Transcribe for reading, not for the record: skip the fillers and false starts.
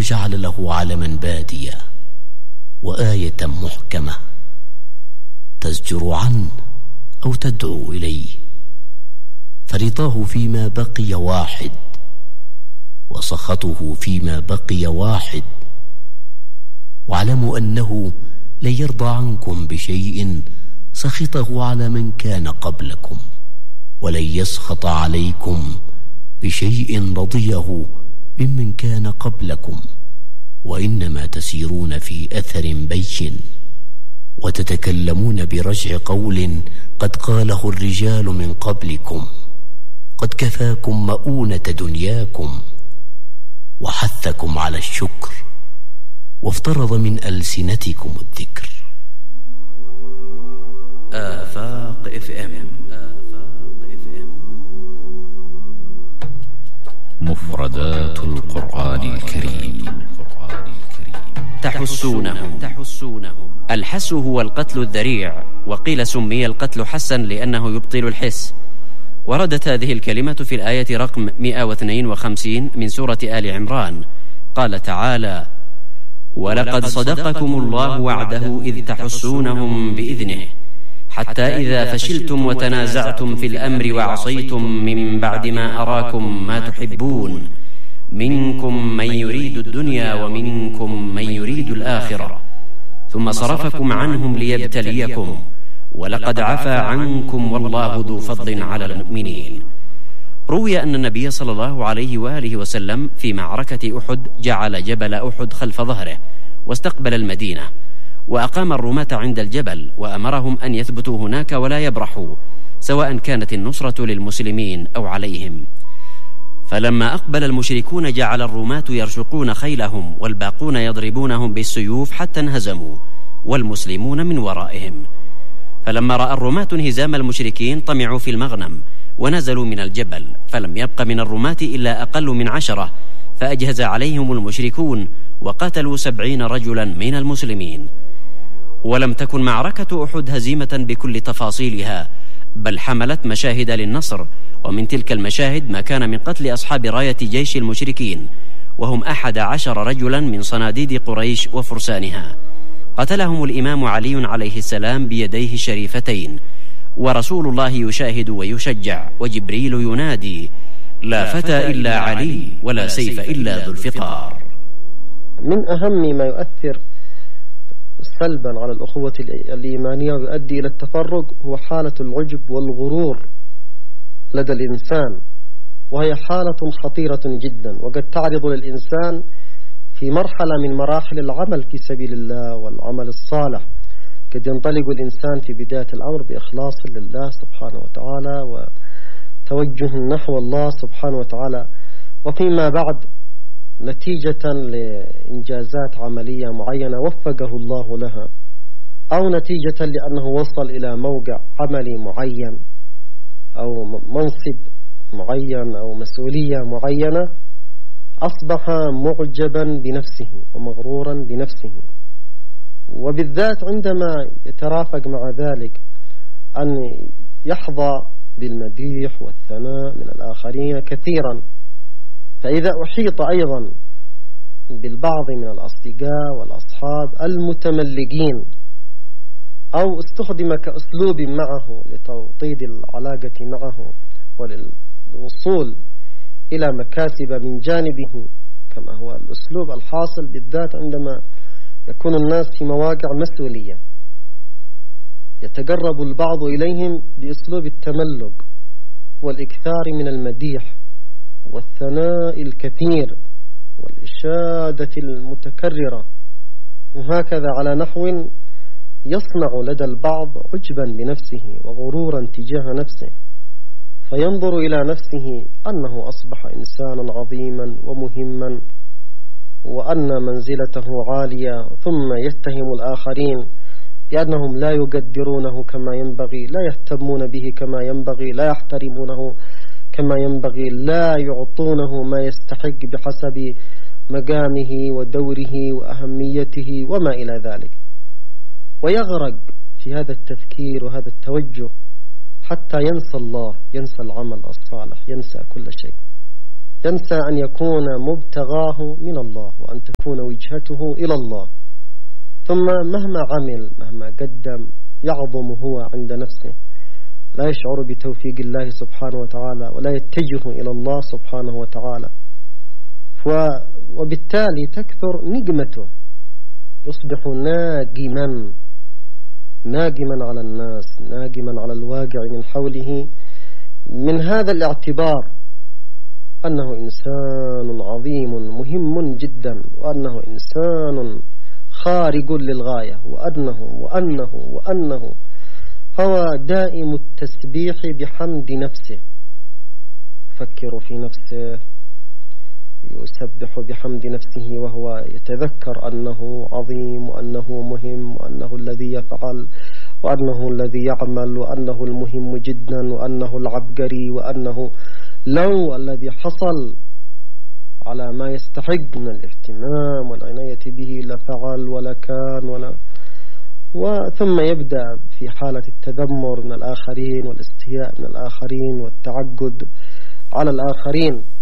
وجعل له علما باديا وآية محكمة تزجر عنه أو تدعو إليه، فرضاه فيما بقي واحد وسخطه فيما بقي واحد. واعلموا أنه لن يرضى عنكم بشيء سخطه على من كان قبلكم، ولن يسخط عليكم بشيء رضيه ممن كان قبلكم، وإنما تسيرون في أثر بين وتتكلمون برجع قول قد قاله الرجال من قبلكم، قد كفاكم مؤونة دنياكم وحثكم على الشكر وافترض من ألسنتكم الذكر. آفاق FM. مفردات القرآن الكريم. تحسونهم. الحس هو القتل الذريع، وقيل سمي القتل حسا لأنه يبطل الحس. وردت هذه الكلمة في الآية رقم 152 من سورة آل عمران. قال تعالى: ولقد صدقكم الله وعده إذ تحسونهم بإذنه حتى إذا فشلتم وتنازعتم في الأمر وعصيتم من بعد ما أراكم ما تحبون منكم من يريد الدنيا ومنكم من يريد الآخرة ثم صرفكم عنهم ليبتليكم ولقد عفا عنكم والله ذو فضل على المؤمنين. روي أن النبي صلى الله عليه وآله وسلم في معركة أحد جعل جبل أحد خلف ظهره واستقبل المدينة، وأقام الرماة عند الجبل وأمرهم أن يثبتوا هناك ولا يبرحوا، سواء كانت النصرة للمسلمين أو عليهم. فلما أقبل المشركون جعل الرماة يرشقون خيلهم والباقون يضربونهم بالسيوف حتى انهزموا والمسلمون من ورائهم. فلما رأى الرماة انهزام المشركين طمعوا في المغنم ونزلوا من الجبل، فلم يبق من الرماة إلا أقل من 10، فأجهز عليهم المشركون وقتلوا 70 رجلا من المسلمين. ولم تكن معركة أحد هزيمة بكل تفاصيلها، بل حملت مشاهد للنصر، ومن تلك المشاهد ما كان من قتل أصحاب راية جيش المشركين، وهم 11 رجلا من صناديد قريش وفرسانها. قتلهم الإمام علي عليه السلام بيديه الشريفتين، ورسول الله يشاهد ويشجع، وجبريل ينادي: لا فتى إلا علي ولا سيف إلا ذو الفقار. من أهم ما يؤثر سلبا على الأخوة الإيمانية ويؤدي إلى التفرق هو حالة العجب والغرور لدى الإنسان، وهي حالة خطيرة جدا، وقد تعرض للإنسان في مرحلة من مراحل العمل في سبيل الله والعمل الصالح. قد ينطلق الإنسان في بداية الأمر بإخلاص لله سبحانه وتعالى وتوجه نحو الله سبحانه وتعالى، وفيما بعد نتيجة لإنجازات عملية معينة وفقه الله لها، أو نتيجة لأنه وصل إلى موقع عملي معين أو منصب معين أو مسؤولية معينة، أصبح معجبا بنفسه ومغرورا بنفسه. وبالذات عندما يترافق مع ذلك أن يحظى بالمديح والثناء من الآخرين كثيرا، فإذا أحيط أيضا بالبعض من الأصدقاء والأصحاب المتملقين أو استخدم كأسلوب معه لتوطيد العلاقة معه وللوصول إلى مكاسب من جانبه، كما هو الأسلوب الحاصل بالذات عندما يكون الناس في مواقع مسؤولية، يتقرب البعض إليهم بأسلوب التملق والإكثار من المديح والثناء الكثير والإشادة المتكررة، وهكذا على نحو يصنع لدى البعض عجبا بنفسه وغرورا تجاه نفسه، فينظر إلى نفسه أنه أصبح إنسانا عظيما ومهما وأن منزلته عالية، ثم يتهم الآخرين بأنهم لا يقدرونه كما ينبغي، لا يهتمون به كما ينبغي، لا يحترمونه كما ينبغي، لا يعطونه ما يستحق بحسب مقامه ودوره وأهميته وما إلى ذلك، ويغرق في هذا التفكير وهذا التوجه حتى ينسى الله، ينسى العمل الصالح، ينسى كل شيء. ينسى أن يكون مبتغاه من الله وأن تكون وجهته إلى الله. ثم مهما عمل مهما قدم يعظم هو عند نفسه، لا يشعر بتوفيق الله سبحانه وتعالى ولا يتجه إلى الله سبحانه وتعالى، وبالتالي تكثر نقمته، يصبح ناقما على الناس، ناقما على الواقع من حوله، من هذا الاعتبار أنه إنسان عظيم مهم جدا، وأنه إنسان خارق للغاية، وأنه هو دائم التسبيح بحمد نفسه، يفكر في نفسه، يسبح بحمد نفسه وهو يتذكر أنه عظيم وأنه مهم وأنه الذي يفعل وأنه الذي يعمل وأنه المهم جدا وأنه العبقري وأنه لو الذي حصل على ما يستحق من الاهتمام والعناية به لفعل ولا كان ثم يبدأ في حالة التذمر من الآخرين والاستياء من الآخرين والتعقد على الآخرين.